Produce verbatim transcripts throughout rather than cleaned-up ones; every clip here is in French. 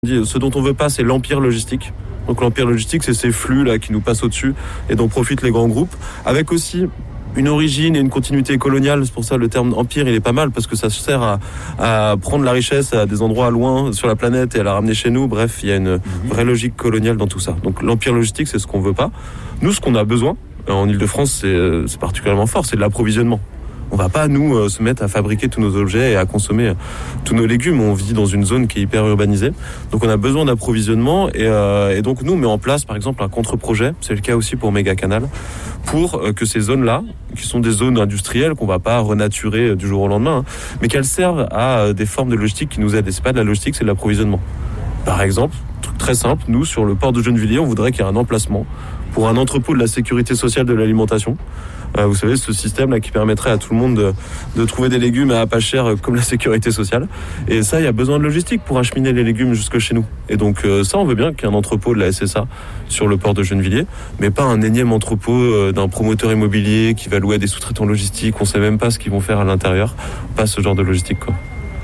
Ce dont on veut pas, c'est l'empire logistique. Donc l'empire logistique, c'est ces flux là qui nous passent au-dessus et dont profitent les grands groupes, avec aussi une origine et une continuité coloniale. C'est pour ça le terme empire, il est pas mal, parce que ça sert à, à prendre la richesse à des endroits loin sur la planète et à la ramener chez nous. Bref, il y a une vraie logique coloniale dans tout ça. Donc l'empire logistique, c'est ce qu'on veut pas. Nous, ce qu'on a besoin en Île-de-France, c'est, c'est particulièrement fort, c'est de l'approvisionnement. On va pas, nous, euh, se mettre à fabriquer tous nos objets et à consommer euh, tous nos légumes. On vit dans une zone qui est hyper urbanisée. Donc, on a besoin d'approvisionnement. Et, euh, et donc, nous, on met en place, par exemple, un contre-projet. C'est le cas aussi pour Mégacanal. Pour euh, que ces zones-là, qui sont des zones industrielles qu'on va pas renaturer euh, du jour au lendemain, hein, mais qu'elles servent à euh, des formes de logistique qui nous aident. Et c'est pas de la logistique, c'est de l'approvisionnement. Par exemple, truc très simple, nous, sur le port de Gennevilliers, on voudrait qu'il y ait un emplacement pour un entrepôt de la sécurité sociale de l'alimentation. Euh, vous savez, ce système-là qui permettrait à tout le monde de, de trouver des légumes à pas cher, euh, comme la sécurité sociale. Et ça, il y a besoin de logistique pour acheminer les légumes jusque chez nous. Et donc euh, ça, on veut bien qu'il y ait un entrepôt de la S S A sur le port de Gennevilliers, mais pas un énième entrepôt euh, d'un promoteur immobilier qui va louer à des sous-traitants logistiques. On sait même pas ce qu'ils vont faire à l'intérieur. Pas ce genre de logistique, quoi.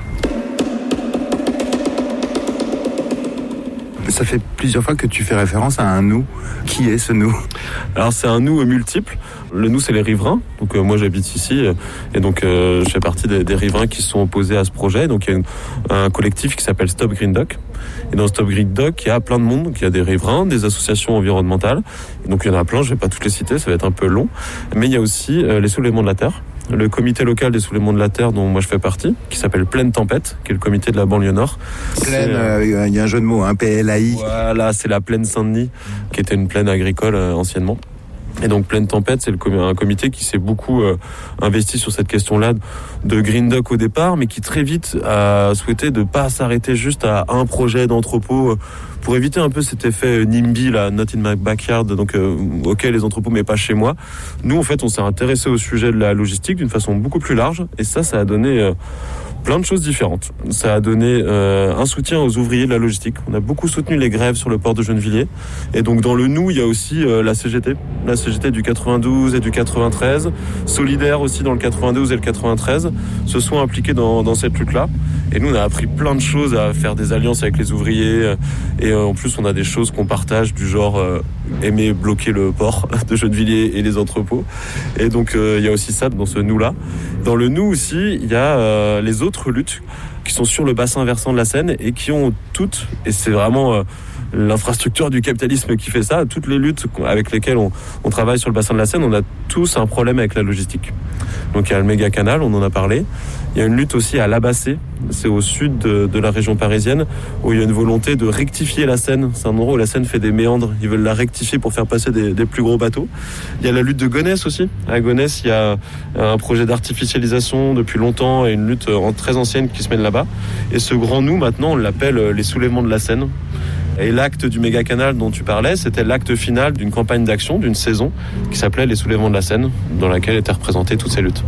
Ça fait plusieurs fois que tu fais référence à un nous. Qui est ce nous ? Alors c'est un nous multiple. Le nous, c'est les riverains. Donc euh, moi j'habite ici euh, et donc euh, je fais partie des, des riverains qui se sont opposés à ce projet. Donc il y a une, un collectif qui s'appelle Stop Green Dock. Et dans Stop Green Dock, il y a plein de monde. Donc il y a des riverains, des associations environnementales. Et donc il y en a plein. Je vais pas toutes les citer, ça va être un peu long. Mais il y a aussi euh, les Soulèvements de la Terre. Le comité local des Soulèvements de la Terre, dont moi je fais partie, qui s'appelle Plaine Tempête, qui est le comité de la banlieue nord. Plaine, il euh, y a un jeu de mots, un hein, P L A I. Voilà, c'est la plaine Saint-Denis, qui était une plaine agricole euh, anciennement. Et donc Plaine Tempête, c'est le com- un comité qui s'est beaucoup euh, investi sur cette question-là de Green Dock au départ, mais qui très vite a souhaité de pas s'arrêter juste à un projet d'entrepôt euh, pour éviter un peu cet effet NIMBY, là, not in my backyard, donc euh, ok les entrepôts mais pas chez moi. Nous en fait on s'est intéressé au sujet de la logistique d'une façon beaucoup plus large, et ça ça a donné euh, plein de choses différentes. Ça a donné euh, un soutien aux ouvriers de la logistique. On a beaucoup soutenu les grèves sur le port de Gennevilliers. Et donc dans le nous, il y a aussi euh, la C G T. La C G T du quatre-vingt-douze et du quatre-vingt-treize. Solidaire aussi dans le quatre-vingt-douze et le quatre-vingt-treize. Se sont impliqués dans, dans cette lutte-là. Et nous, on a appris plein de choses, à faire des alliances avec les ouvriers. Et euh, en plus, on a des choses qu'on partage du genre euh, aimer bloquer le port de Gennevilliers et les entrepôts. Et donc euh, il y a aussi ça dans ce nous-là. Dans le nous aussi, il y a euh, les autres luttes qui sont sur le bassin versant de la Seine et qui ont toutes, et c'est vraiment euh, l'infrastructure du capitalisme qui fait ça, toutes les luttes avec lesquelles on, on travaille sur le bassin de la Seine, on a tous un problème avec la logistique. Donc il y a le Mégacanal, on en a parlé. Il y a une lutte aussi à Labassé, c'est au sud de, de la région parisienne, où il y a une volonté de rectifier la Seine. C'est un endroit où la Seine fait des méandres, ils veulent la rectifier pour faire passer des, des plus gros bateaux. Il y a la lutte de Gonesse aussi. À Gonesse, il y a un projet d'artificialisation depuis longtemps et une lutte très ancienne qui se mène là-bas. Et ce grand nous, maintenant, on l'appelle les Soulèvements de la Seine. Et l'acte du Mégacanal dont tu parlais, c'était l'acte final d'une campagne d'action, d'une saison, qui s'appelait les Soulèvements de la Seine, dans laquelle étaient représentées toutes ces luttes.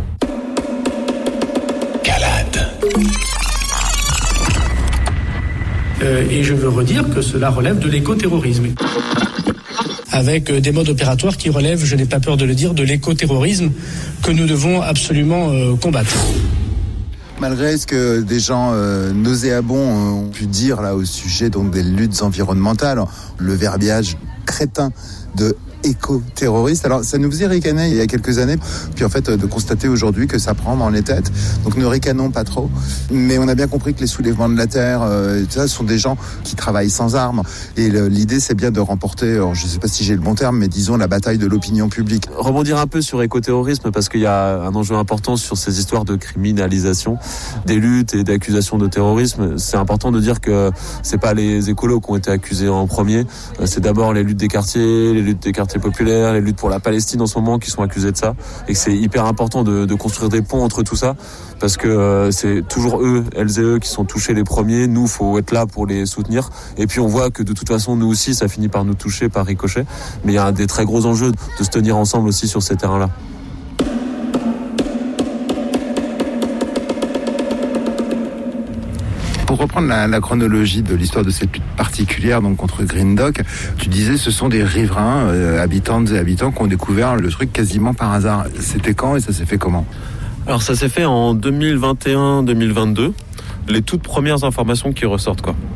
Euh, et je veux redire que cela relève de l'écoterrorisme. Avec des modes opératoires qui relèvent, je n'ai pas peur de le dire, de l'écoterrorisme que nous devons absolument euh, combattre. Malgré ce que des gens euh, nauséabonds ont pu dire là au sujet donc des luttes environnementales, le verbiage crétin de éco-terroriste. Alors, ça nous faisait ricaner il y a quelques années, puis en fait, de constater aujourd'hui que ça prend dans les têtes. Donc, ne ricanons pas trop. Mais on a bien compris que les soulèvements de la Terre, euh, ça, sont des gens qui travaillent sans armes. Et le, l'idée, c'est bien de remporter, alors, je ne sais pas si j'ai le bon terme, mais disons la bataille de l'opinion publique. Rebondir un peu sur éco-terrorisme, parce qu'il y a un enjeu important sur ces histoires de criminalisation des luttes et d'accusations de terrorisme. C'est important de dire que c'est pas les écolos qui ont été accusés en premier. C'est d'abord les luttes des quartiers, les luttes des quartiers populaires, les luttes pour la Palestine en ce moment qui sont accusées de ça, et que c'est hyper important de, de construire des ponts entre tout ça, parce que euh, c'est toujours eux, elles et eux qui sont touchés les premiers. Nous, faut être là pour les soutenir, et puis on voit que de toute façon, nous aussi, ça finit par nous toucher par ricochet, mais il y a des très gros enjeux de se tenir ensemble aussi sur ces terrains-là. Pour reprendre la, la chronologie de l'histoire de cette lutte particulière donc contre Green Dock, tu disais ce sont des riverains, euh, habitantes et habitants qui ont découvert le truc quasiment par hasard. C'était quand et ça s'est fait comment ? Alors ça s'est fait en deux mille vingt et un deux mille vingt-deux, les toutes premières informations qui ressortent quoi.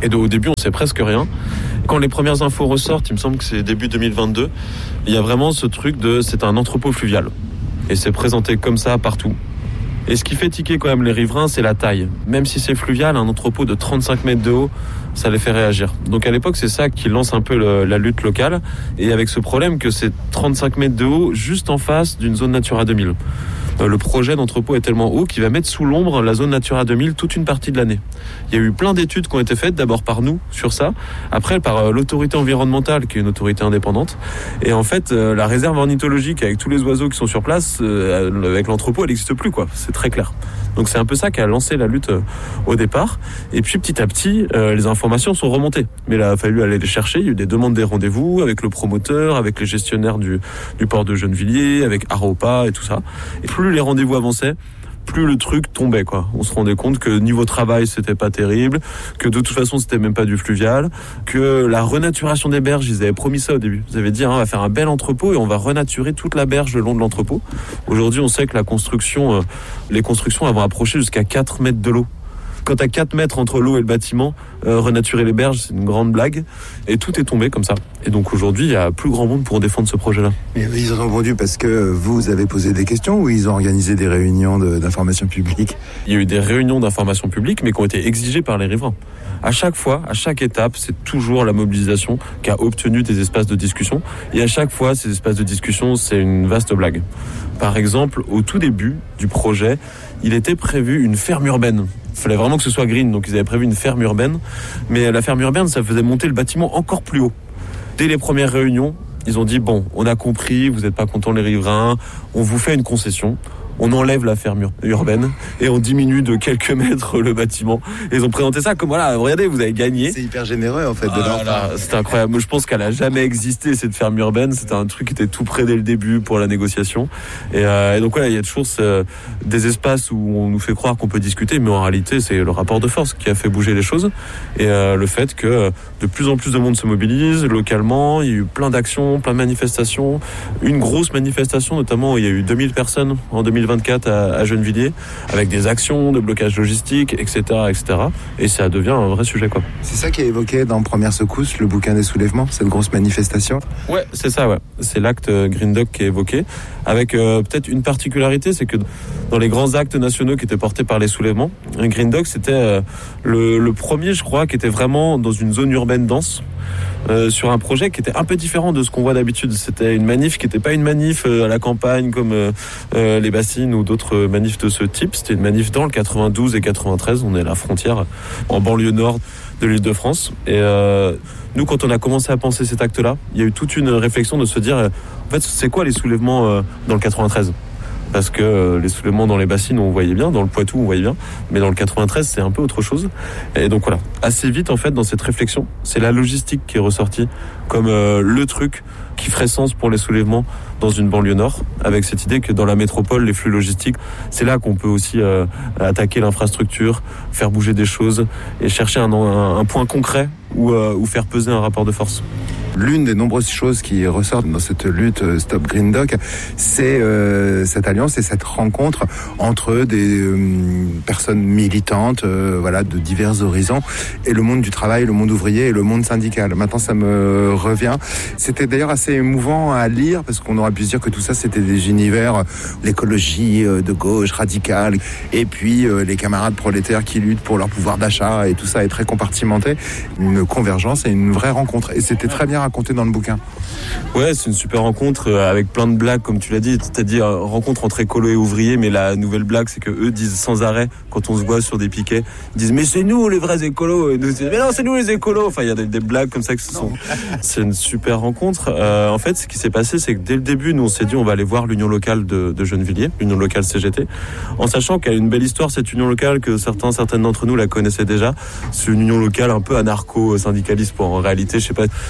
Et de, au début, on sait presque rien. Quand les premières infos ressortent, il me semble que c'est début deux mille vingt-deux, il y a vraiment ce truc de c'est un entrepôt fluvial. Et c'est présenté comme ça partout. Et ce qui fait tiquer quand même les riverains, c'est la taille. Même si c'est fluvial, un entrepôt de trente-cinq mètres de haut, ça les fait réagir. Donc à l'époque, c'est ça qui lance un peu le, la lutte locale. Et avec ce problème que c'est trente-cinq mètres de haut, juste en face d'une zone Natura deux mille. Le projet d'entrepôt est tellement haut qu'il va mettre sous l'ombre la zone Natura deux mille toute une partie de l'année. Il y a eu plein d'études qui ont été faites, d'abord par nous sur ça, après par l'autorité environnementale qui est une autorité indépendante. Et en fait, la réserve ornithologique avec tous les oiseaux qui sont sur place, avec l'entrepôt, elle n'existe plus, quoi. C'est très clair. Donc c'est un peu ça qui a lancé la lutte au départ. Et puis petit à petit, les informations sont remontées. Mais il a fallu aller les chercher. Il y a eu des demandes des rendez-vous avec le promoteur, avec les gestionnaires du, du port de Gennevilliers, avec Aropa et tout ça. Et plus les rendez-vous avançaient, plus le truc tombait, quoi. On se rendait compte que niveau travail, c'était pas terrible, que de toute façon, c'était même pas du fluvial, que la renaturation des berges, ils avaient promis ça au début. Ils avaient dit, hein, on va faire un bel entrepôt et on va renaturer toute la berge le long de l'entrepôt. Aujourd'hui, on sait que la construction, euh, les constructions elles vont approcher jusqu'à quatre mètres de l'eau. Quand t'as quatre mètres entre l'eau et le bâtiment, euh, renaturer les berges, c'est une grande blague. Et tout est tombé comme ça. Et donc aujourd'hui, il y a plus grand monde pour défendre ce projet-là. Mais ils ont répondu parce que vous avez posé des questions ou ils ont organisé des réunions de, d'information publique? Il y a eu des réunions d'information publique, mais qui ont été exigées par les riverains. À chaque fois, à chaque étape, c'est toujours la mobilisation qui a obtenu des espaces de discussion. Et à chaque fois, ces espaces de discussion, c'est une vaste blague. Par exemple, au tout début du projet, il était prévu une ferme urbaine. Il fallait vraiment que ce soit green, donc ils avaient prévu une ferme urbaine. Mais la ferme urbaine, ça faisait monter le bâtiment encore plus haut. Dès les premières réunions, ils ont dit, bon, on a compris, vous n'êtes pas contents les riverains, on vous fait une concession. On enlève la ferme urbaine et on diminue de quelques mètres le bâtiment. Et ils ont présenté ça comme, voilà, regardez, vous avez gagné. C'est hyper généreux, en fait, de ah leur part. C'était incroyable. Je pense qu'elle a jamais existé, cette ferme urbaine. C'était un truc qui était tout près dès le début pour la négociation. Et, euh, et donc, voilà, il y a toujours ce, des espaces où on nous fait croire qu'on peut discuter, mais en réalité, c'est le rapport de force qui a fait bouger les choses. Et euh, le fait que de plus en plus de monde se mobilise localement. Il y a eu plein d'actions, plein de manifestations. Une grosse manifestation, notamment, il y a eu deux mille personnes en deux mille vingt-quatre à, à Gennevilliers, avec des actions de blocage logistique, et cetera, et cetera. Et ça devient un vrai sujet, quoi. C'est ça qui est évoqué dans Première Secousse, le bouquin des soulèvements, cette grosse manifestation? Ouais, c'est ça, ouais. C'est l'acte Green Duck qui est évoqué, avec euh, peut-être une particularité, c'est que dans les grands actes nationaux qui étaient portés par les soulèvements, un Green Duck, c'était euh, le, le premier, je crois, qui était vraiment dans une zone urbaine dense. Euh, sur un projet qui était un peu différent de ce qu'on voit d'habitude. C'était une manif qui n'était pas une manif euh, à la campagne comme euh, euh, les bassines ou d'autres manifs de ce type. C'était une manif dans le quatre-vingt-douze et quatre-vingt-treize. On est à la frontière, en banlieue nord de l'Île-de-France. Et euh, nous, quand on a commencé à penser cet acte-là, il y a eu toute une réflexion de se dire, euh, en fait, c'est quoi les soulèvements euh, dans le quatre-vingt-treize ? Parce que euh, les soulèvements dans les bassines, on voyait bien, dans le Poitou, on voyait bien, mais dans le quatre-vingt-treize, c'est un peu autre chose. Et donc voilà, assez vite, en fait, dans cette réflexion, c'est la logistique qui est ressortie comme euh, le truc qui ferait sens pour les soulèvements dans une banlieue nord, avec cette idée que dans la métropole, les flux logistiques, c'est là qu'on peut aussi euh, attaquer l'infrastructure, faire bouger des choses et chercher un, un, un point concret où, euh, où faire peser un rapport de force. L'une des nombreuses choses qui ressortent dans cette lutte Stop Green Duck, c'est euh, cette alliance et cette rencontre entre des euh, personnes militantes, euh, voilà, de divers horizons, et le monde du travail, le monde ouvrier et le monde syndical. Maintenant, ça me revient. C'était d'ailleurs assez émouvant à lire parce qu'on aurait pu se dire que tout ça, c'était des univers, l'écologie de gauche radicale, et puis euh, les camarades prolétaires qui luttent pour leur pouvoir d'achat, et tout ça est très compartimenté. Une convergence et une vraie rencontre. Et c'était très bien raconté dans le bouquin. Ouais, c'est une super rencontre euh, avec plein de blagues, comme tu l'as dit. C'est-à-dire euh, rencontre entre écolos et ouvriers, mais la nouvelle blague, c'est que eux disent sans arrêt, quand on se voit sur des piquets, ils disent mais c'est nous les vrais écolos. Et nous disent mais non, c'est nous les écolos. Enfin, il y a des, des blagues comme ça que ce sont. C'est une super rencontre. Euh, en fait, ce qui s'est passé, c'est que dès le début, nous on s'est dit on va aller voir l'union locale de, de Gennevilliers, l'union locale C G T, en sachant qu'elle a une belle histoire cette union locale, que certains, certaines d'entre nous la connaissaient déjà. C'est une union locale un peu anarcho-syndicaliste. Pour en réalité, je sais pas si ce serait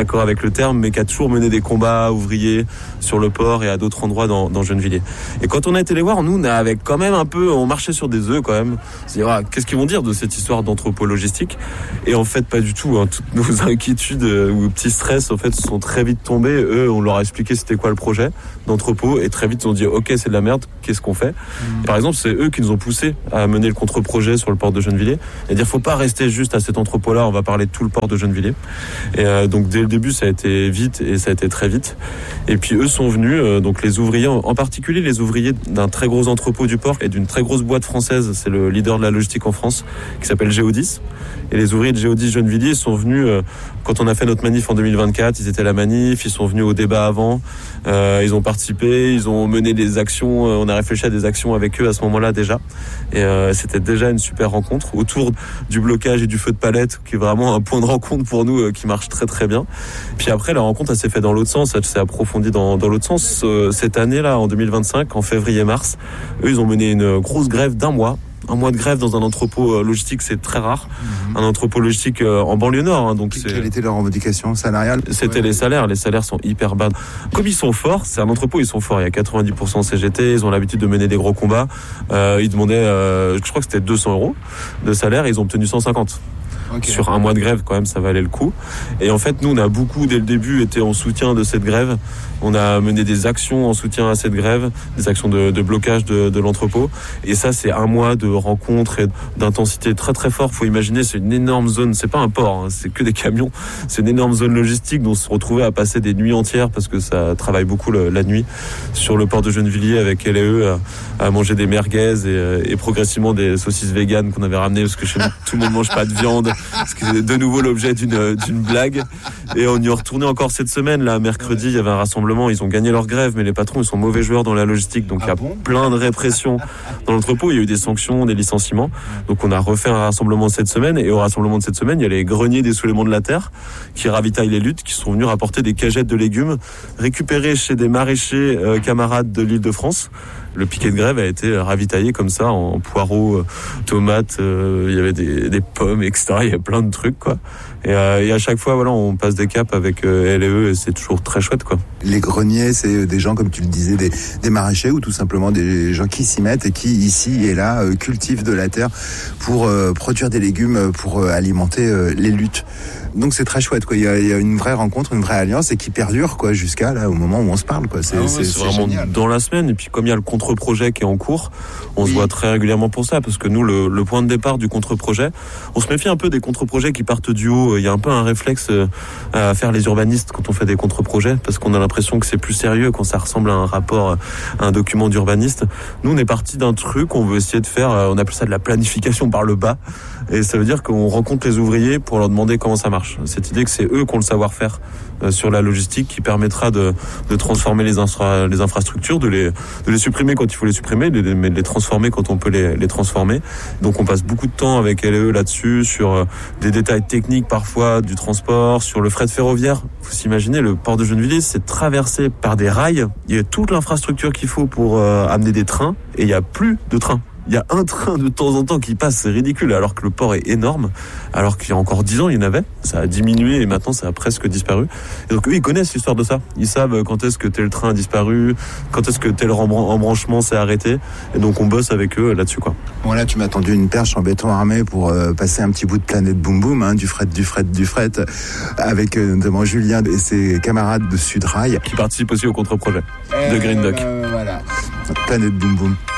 d'accord avec le terme, mais qui a toujours mené des combats ouvriers sur le port et à d'autres endroits dans, dans Gennevilliers. Et quand on a été les voir, nous, on avait quand même un peu, on marchait sur des œufs quand même. C'est-à-dire, ah, qu'est-ce qu'ils vont dire de cette histoire d'entrepôt logistique? Et en fait, pas du tout. Hein. Toutes nos inquiétudes euh, ou petits stress, en fait, sont très vite tombés. Eux, on leur a expliqué c'était quoi le projet d'entrepôt et très vite, ils ont dit, ok, c'est de la merde, qu'est-ce qu'on fait? mmh. Par exemple, c'est eux qui nous ont poussé à mener le contre-projet sur le port de Gennevilliers et dire, faut pas rester juste à cet entrepôt-là, on va parler de tout le port de Gennevilliers. Et euh, donc, dès le début, ça a été vite et ça a été très vite. Et puis, eux sont venus, euh, donc les ouvriers, en particulier les ouvriers d'un très gros entrepôt du port et d'une très grosse boîte française, c'est le leader de la logistique en France, qui s'appelle Géodis. Et les ouvriers de Géodis Gennevilliers sont venus, euh, quand on a fait notre manif en deux mille vingt-quatre, ils étaient à la manif, ils sont venus au débat avant, euh, ils ont participé, ils ont mené des actions, euh, on a réfléchi à des actions avec eux à ce moment-là déjà. Et euh, c'était déjà une super rencontre autour du blocage et du feu de palette, qui est vraiment un point de rencontre pour nous, euh, qui marche très très bien. Puis après, la rencontre, elle s'est faite dans l'autre sens, elle s'est approfondie dans, dans l'autre sens. Euh, cette année-là, en deux mille vingt-cinq, en février-mars, eux, ils ont mené une grosse grève d'un mois. Un mois de grève dans un entrepôt logistique, c'est très rare. Mmh. Un entrepôt logistique en banlieue nord. Hein, donc Quelle c'est... était leur revendication salariale? C'était ouais. les salaires. Les salaires sont hyper bas. Comme ils sont forts, c'est un entrepôt, ils sont forts. Il y a quatre-vingt-dix pour cent C G T, ils ont l'habitude de mener des gros combats. Euh, ils demandaient, euh, je crois que c'était deux cents euros de salaire, et ils ont obtenu cent cinquante. Okay. Sur un mois de grève, quand même, ça valait le coup. Et en fait, nous, on a beaucoup, dès le début, été en soutien de cette grève. On a mené des actions en soutien à cette grève, des actions de, de blocage de, de l'entrepôt. Et ça, c'est un mois de rencontres et d'intensité très très fort. Faut imaginer, c'est une énorme zone. C'est pas un port, hein, c'est que des camions. C'est une énorme zone logistique dont on se retrouvait à passer des nuits entières parce que ça travaille beaucoup le, la nuit sur le port de Gennevilliers avec L et E à, à manger des merguez et, et progressivement des saucisses véganes qu'on avait ramenées parce que chez nous, tout le monde mange pas de viande. Ce qui est de nouveau l'objet d'une, d'une blague. Et on y est retourné encore cette semaine. Là, mercredi, il y avait un rassemblement. Ils ont gagné leur grève, mais les patrons, ils sont mauvais joueurs dans la logistique. Donc, ah il y a bon plein de répression dans l'entrepôt. Il y a eu des sanctions, des licenciements. Donc, on a refait un rassemblement cette semaine. Et au rassemblement de cette semaine, il y a les greniers des soulèvements de la terre qui ravitaillent les luttes, qui sont venus rapporter des cagettes de légumes récupérés chez des maraîchers euh, camarades de l'Île-de-France. Le piquet de grève a été ravitaillé comme ça en poireaux, euh, tomates, euh, il y avait des, des pommes, et cetera. Il y a plein de trucs, quoi. Et, euh, et à chaque fois, voilà, on passe des caps avec euh, L et E et c'est toujours très chouette, quoi. Les greniers, c'est des gens, comme tu le disais, des, des maraîchers ou tout simplement des gens qui s'y mettent et qui, ici et là, euh, cultivent de la terre pour euh, produire des légumes, pour euh, alimenter euh, les luttes. Donc c'est très chouette, quoi. Il y a, il y a une vraie rencontre, une vraie alliance et qui perdure, quoi, jusqu'à là, au moment où on se parle, quoi. C'est, ah ouais, c'est, c'est, c'est vraiment génial. Dans la semaine. Et puis comme il y a le contre-projet qui est en cours, on oui. se voit très régulièrement pour ça, parce que nous, le, le point de départ du contre-projet, on se méfie un peu des contre-projets qui partent du haut. Il y a un peu un réflexe à faire les urbanistes quand on fait des contre-projets, parce qu'on a l'impression que c'est plus sérieux quand ça ressemble à un rapport, à un document d'urbaniste. Nous, on est parti d'un truc, on veut essayer de faire, on appelle ça de la planification par le bas, et ça veut dire qu'on rencontre les ouvriers pour leur demander comment ça marche. Cette idée que c'est eux qui ont le savoir-faire euh, sur la logistique qui permettra de, de transformer les, infra, les infrastructures, de les, de les supprimer quand il faut les supprimer, de les, mais de les transformer quand on peut les, les transformer. Donc on passe beaucoup de temps avec L et E là-dessus, sur euh, des détails techniques parfois du transport, sur le fret ferroviaire. Faut s'imaginer, le port de Gennevilliers, c'est traversé par des rails. Il y a toute l'infrastructure qu'il faut pour euh, amener des trains et il n'y a plus de trains. Il y a un train de temps en temps qui passe, c'est ridicule, alors que le port est énorme, alors qu'il y a encore dix ans, il y en avait. Ça a diminué et maintenant, ça a presque disparu. Et donc, eux, ils connaissent l'histoire de ça. Ils savent quand est-ce que tel train a disparu, quand est-ce que tel embranchement s'est arrêté. Et donc, on bosse avec eux là-dessus, quoi. Bon, là, tu m'as tendu une perche en béton armé pour euh, passer un petit bout de planète boum boum, hein, du fret, du fret, du fret, avec euh, notamment Julien et ses camarades de Sudrail. Qui participent aussi au contre-projet euh, de Green Duck. Euh, voilà. Planète boum boum.